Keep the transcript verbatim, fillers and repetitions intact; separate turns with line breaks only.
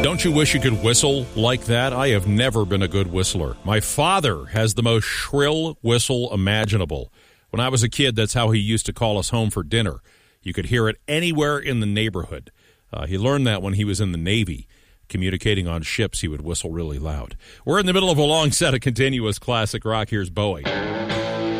Don't you wish you could whistle like that? I have never been a good whistler. My father has the most shrill whistle imaginable. When I was a kid, that's how he used to call us home for dinner. You could hear it anywhere in the neighborhood. Uh, he learned that when he was in the Navy. Communicating on ships, he would whistle really loud. We're in the middle of a long set of continuous classic rock. Here's Bowie.